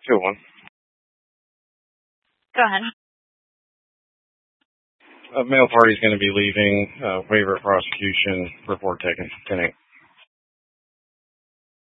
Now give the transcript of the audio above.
201. Go ahead. Male party's going to be leaving. Waiver of prosecution. Report taken. 10-8.